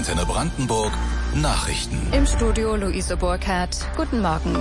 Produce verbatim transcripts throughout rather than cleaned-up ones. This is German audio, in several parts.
Antenne Brandenburg Nachrichten. Im Studio Luise Burkhardt. Guten Morgen.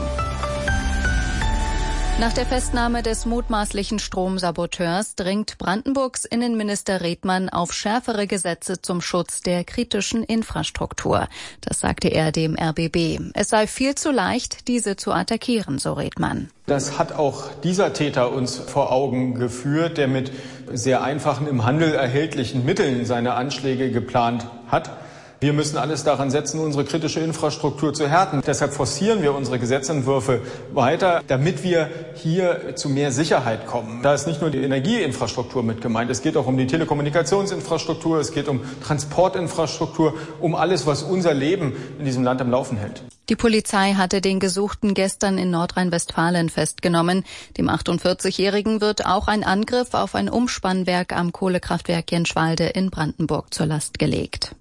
Nach der Festnahme des mutmaßlichen Stromsaboteurs dringt Brandenburgs Innenminister Redmann auf schärfere Gesetze zum Schutz der kritischen Infrastruktur. Das sagte er dem R B B. Es sei viel zu leicht, diese zu attackieren, so Redmann. Das hat auch dieser Täter uns vor Augen geführt, der mit sehr einfachen, im Handel erhältlichen Mitteln seine Anschläge geplant hat. Wir müssen alles daran setzen, unsere kritische Infrastruktur zu härten. Deshalb forcieren wir unsere Gesetzentwürfe weiter, damit wir hier zu mehr Sicherheit kommen. Da ist nicht nur die Energieinfrastruktur mit gemeint, es geht auch um die Telekommunikationsinfrastruktur, es geht um Transportinfrastruktur, um alles, was unser Leben in diesem Land am Laufen hält. Die Polizei hatte den Gesuchten gestern in Nordrhein-Westfalen festgenommen. Dem achtundvierzigjährigen wird auch ein Angriff auf ein Umspannwerk am Kohlekraftwerk Jenschwalde in Brandenburg zur Last gelegt.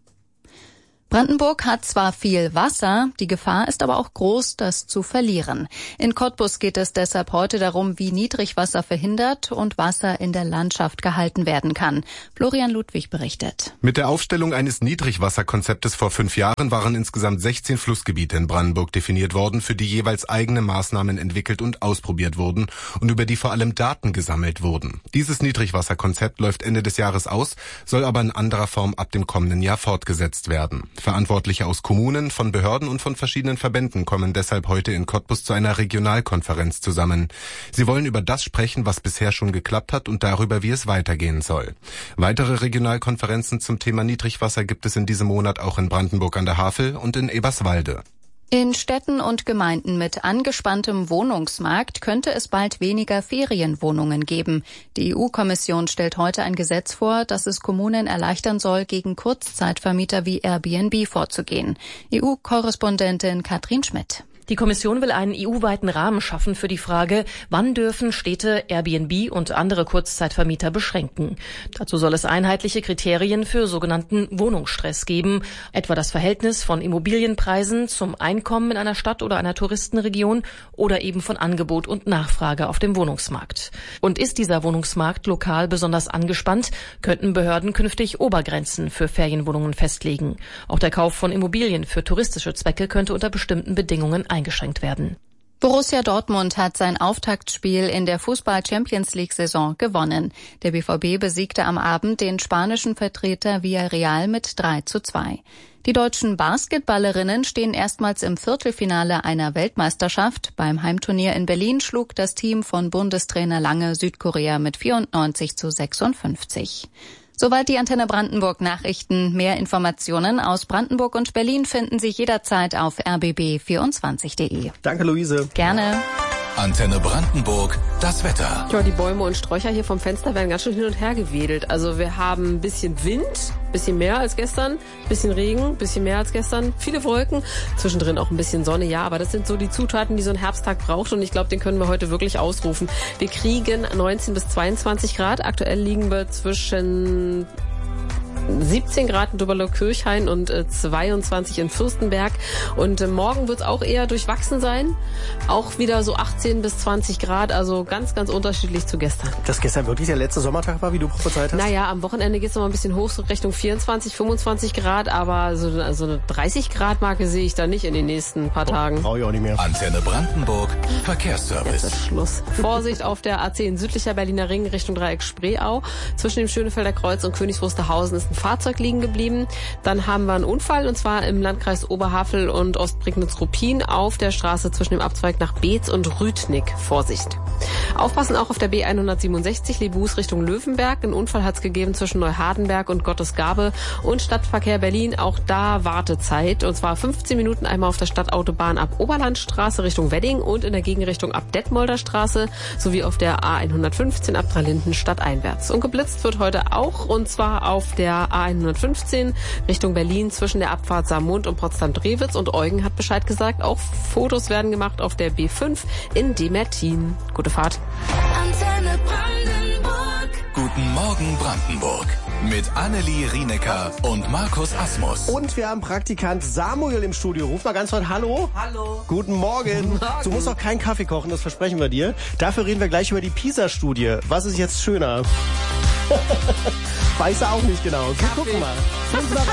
Brandenburg hat zwar viel Wasser, die Gefahr ist aber auch groß, das zu verlieren. In Cottbus geht es deshalb heute darum, wie Niedrigwasser verhindert und Wasser in der Landschaft gehalten werden kann. Florian Ludwig berichtet. Mit der Aufstellung eines Niedrigwasserkonzeptes vor fünf Jahren waren insgesamt sechzehn Flussgebiete in Brandenburg definiert worden, für die jeweils eigene Maßnahmen entwickelt und ausprobiert wurden und über die vor allem Daten gesammelt wurden. Dieses Niedrigwasserkonzept läuft Ende des Jahres aus, soll aber in anderer Form ab dem kommenden Jahr fortgesetzt werden. Verantwortliche aus Kommunen, von Behörden und von verschiedenen Verbänden kommen deshalb heute in Cottbus zu einer Regionalkonferenz zusammen. Sie wollen über das sprechen, was bisher schon geklappt hat und darüber, wie es weitergehen soll. Weitere Regionalkonferenzen zum Thema Niedrigwasser gibt es in diesem Monat auch in Brandenburg an der Havel und in Eberswalde. In Städten und Gemeinden mit angespanntem Wohnungsmarkt könnte es bald weniger Ferienwohnungen geben. Die E U-Kommission stellt heute ein Gesetz vor, das es Kommunen erleichtern soll, gegen Kurzzeitvermieter wie Airbnb vorzugehen. E U-Korrespondentin Katrin Schmidt. Die Kommission will einen E U-weiten Rahmen schaffen für die Frage, wann dürfen Städte Airbnb und andere Kurzzeitvermieter beschränken. Dazu soll es einheitliche Kriterien für sogenannten Wohnungsstress geben, etwa das Verhältnis von Immobilienpreisen zum Einkommen in einer Stadt oder einer Touristenregion oder eben von Angebot und Nachfrage auf dem Wohnungsmarkt. Und ist dieser Wohnungsmarkt lokal besonders angespannt, könnten Behörden künftig Obergrenzen für Ferienwohnungen festlegen. Auch der Kauf von Immobilien für touristische Zwecke könnte unter bestimmten Bedingungen eingeschränkt werden. Borussia Dortmund hat sein Auftaktspiel in der Fußball-Champions-League-Saison gewonnen. Der B V B besiegte am Abend den spanischen Vertreter Villarreal mit drei zu zwei. Die deutschen Basketballerinnen stehen erstmals im Viertelfinale einer Weltmeisterschaft. Beim Heimturnier in Berlin schlug das Team von Bundestrainer Lange Südkorea mit vierundneunzig zu sechsundfünfzig. Soweit die Antenne Brandenburg Nachrichten. Mehr Informationen aus Brandenburg und Berlin finden Sie jederzeit auf r b b vierundzwanzig punkt de. Danke, Luise. Gerne. Antenne Brandenburg, das Wetter. Ja, die Bäume und Sträucher hier vom Fenster werden ganz schön hin und her gewedelt. Also wir haben ein bisschen Wind, ein bisschen mehr als gestern, ein bisschen Regen, ein bisschen mehr als gestern, viele Wolken, zwischendrin auch ein bisschen Sonne, ja, aber das sind so die Zutaten, die so ein Herbsttag braucht und ich glaube, den können wir heute wirklich ausrufen. Wir kriegen neunzehn bis zweiundzwanzig Grad, aktuell liegen wir zwischen siebzehn Grad in Doberlau-Kirchhain und äh, zweiundzwanzig in Fürstenberg. Und äh, morgen wird es auch eher durchwachsen sein. Auch wieder so achtzehn bis zwanzig Grad, also ganz, ganz unterschiedlich zu gestern. Dass gestern wirklich der letzte Sommertag war, wie du prophezeit hast? Naja, am Wochenende geht es noch mal ein bisschen hoch, so Richtung vierundzwanzig, fünfundzwanzig Grad, aber so, so eine dreißig Grad Marke sehe ich da nicht in den nächsten paar Tagen. Oh, brauche ich auch nicht mehr. Antenne Brandenburg, Verkehrsservice. Jetzt ist Schluss. Vorsicht auf der A zehn südlicher Berliner Ring Richtung Dreieck Spreeau. Zwischen dem Schönefelder Kreuz und Königs Wusterhausen ist ein Fahrzeug liegen geblieben. Dann haben wir einen Unfall und zwar im Landkreis Oberhavel und Ostprignitz-Ruppin auf der Straße zwischen dem Abzweig nach Beetz und Rüthnick. Vorsicht. Aufpassen auch auf der B hundertsiebenundsechzig Lebus Richtung Löwenberg. Ein Unfall hat es gegeben zwischen Neuhardenberg und Gottesgabe und Stadtverkehr Berlin. Auch da Wartezeit und zwar fünfzehn Minuten einmal auf der Stadtautobahn ab Oberlandstraße Richtung Wedding und in der Gegenrichtung ab Detmolder Straße sowie auf der A hundertfünfzehn ab Dreilinden stadteinwärts. Und geblitzt wird heute auch und zwar auf der A hundertfünfzehn Richtung Berlin zwischen der Abfahrt Saarmund und Potsdam-Drewitz und Eugen hat Bescheid gesagt. Auch Fotos werden gemacht auf der B fünf in Demertin. Gute Fahrt. Antenne Brandenburg. Guten Morgen Brandenburg. Mit Annelie Rienecker und Markus Asmus. Und wir haben Praktikant Samuel im Studio. Ruf mal ganz laut Hallo. Hallo. Guten Morgen. Guten Morgen. Du musst auch keinen Kaffee kochen, das versprechen wir dir. Dafür reden wir gleich über die PISA-Studie. Was ist jetzt schöner? Weiß er auch nicht genau. Wir gucken mal.